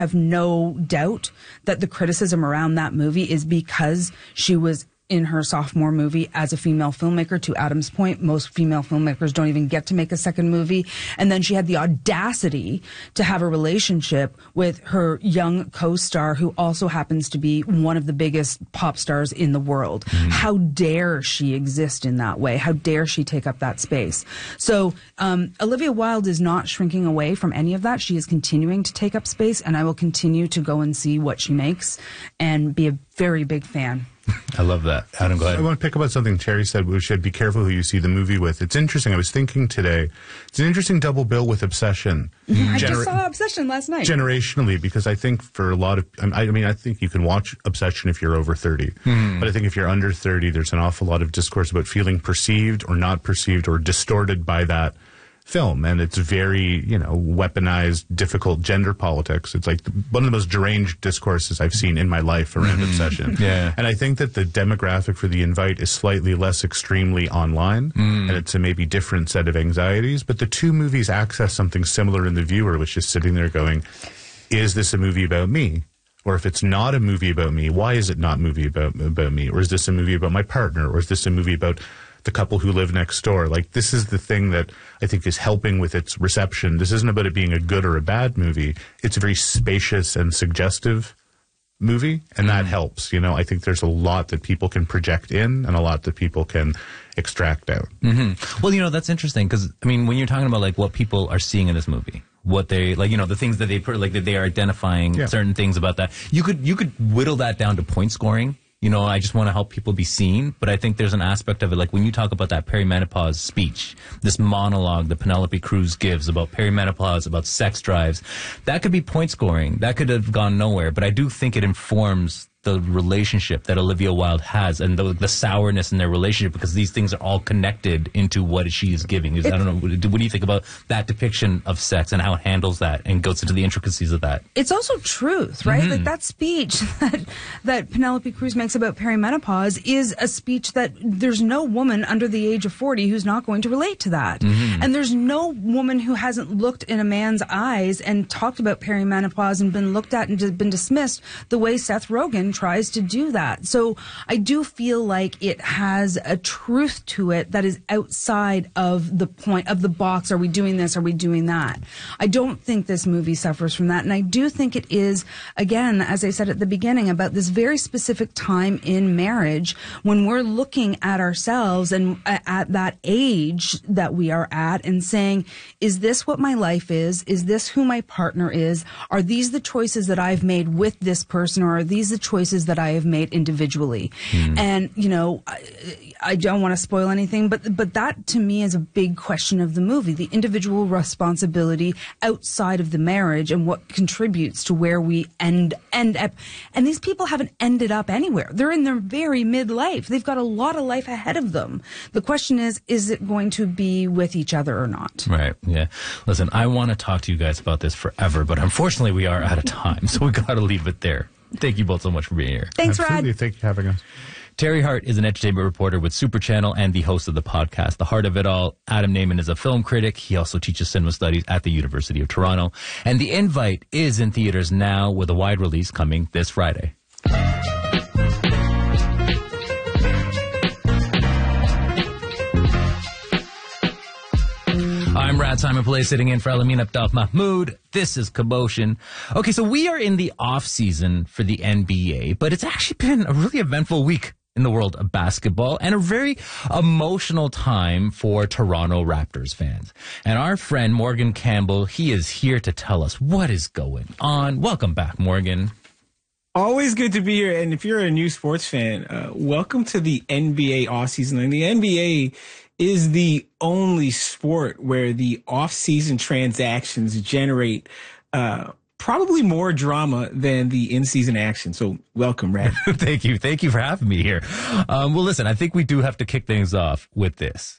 have no doubt that the criticism around that movie is because she was in her sophomore movie as a female filmmaker. To Adam's point, most female filmmakers don't even get to make a second movie. And then she had the audacity to have a relationship with her young co-star, who also happens to be one of the biggest pop stars in the world. How dare she exist in that way? How dare she take up that space? So Olivia Wilde is not shrinking away from any of that. She is continuing to take up space, and I will continue to go and see what she makes and be a very big fan. I love that. Adam, go ahead. I want to pick up on something Terry said. We should be careful who you see the movie with. It's interesting. I was thinking today, it's an interesting double bill with Obsession. I just saw Obsession last night. Generationally, because I think for a lot of, I mean, I think you can watch Obsession if you're over 30. But I think if you're under 30, there's an awful lot of discourse about feeling perceived or not perceived or distorted by that film, and it's very, weaponized, difficult gender politics. It's like one of the most deranged discourses I've seen in my life around Obsession. Yeah. And I think that the demographic for The Invite is slightly less extremely online, and it's a maybe different set of anxieties, but the two movies access something similar in the viewer, which is sitting there going, is this a movie about me? Or if it's not a movie about me, why is it not a movie about me? Or is this a movie about my partner? Or is this a movie about the couple who live next door? Like, this is the thing that I think is helping with its reception. This isn't about it being a good or a bad movie. It's a very spacious and suggestive movie, and that helps. I think there's a lot that people can project in and a lot that people can extract out. Well, that's interesting because, when you're talking about, like, what people are seeing in this movie, what they, like, the things that that they are identifying certain things about that, you could whittle that down to point scoring. I just want to help people be seen, but I think there's an aspect of it, like when you talk about that perimenopause speech, this monologue that Penelope Cruz gives about perimenopause, about sex drives, that could be point scoring. That could have gone nowhere, but I do think it informs the relationship that Olivia Wilde has and the sourness in their relationship, because these things are all connected into what she is giving. I don't know, what do you think about that depiction of sex and how it handles that and goes into the intricacies of that? It's also truth, right? Like that speech that Penelope Cruz makes about perimenopause is a speech that there's no woman under the age of 40 who's not going to relate to that. And there's no woman who hasn't looked in a man's eyes and talked about perimenopause and been looked at and been dismissed the way Seth Rogen tries to do that. So I do feel like it has a truth to it that is outside of the point of the box. Are we doing this? Are we doing that? I don't think this movie suffers from that. And I do think it is, again, as I said at the beginning, about this very specific time in marriage when we're looking at ourselves and at that age that we are at and saying, is this what my life is? Is this who my partner is? Are these the choices that I've made with this person, or are these the choices that I have made individually? And, I don't want to spoil anything, but that to me is a big question of the movie, the individual responsibility outside of the marriage and what contributes to where we end up. And these people haven't ended up anywhere. They're in their very midlife. They've got a lot of life ahead of them. The question is it going to be with each other or not? Right. Yeah. Listen, I want to talk to you guys about this forever, but unfortunately we are out of time, so we got to leave it there. Thank you both so much for being here. Thanks, Absolutely. Rod. Thank you for having us. Terry Hart is an entertainment reporter with Super Channel and the host of the podcast, The Heart of It All. Adam Naiman is a film critic. He also teaches cinema studies at the University of Toronto. And The Invite is in theaters now with a wide release coming this Friday. I'm Rad Simon Pillay, sitting in for Alamin Abdel Mahmoud. This is Commotion. Okay, so we are in the off-season for the NBA, but it's actually been a really eventful week in the world of basketball and a very emotional time for Toronto Raptors fans. And our friend Morgan Campbell, he is here to tell us what is going on. Welcome back, Morgan. Always good to be here. And if you're a new sports fan, welcome to the NBA offseason. And the NBA is the only sport where the off-season transactions generate probably more drama than the in-season action. So welcome, Rad. Thank you. Thank you for having me here. Well, listen, I think we do have to kick things off with this.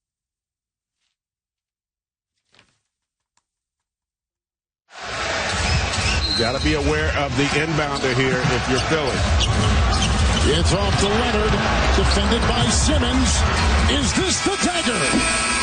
You got to be aware of the inbounder here if you're Philly. It's off to Leonard, defended by Simmons. Is this the dagger?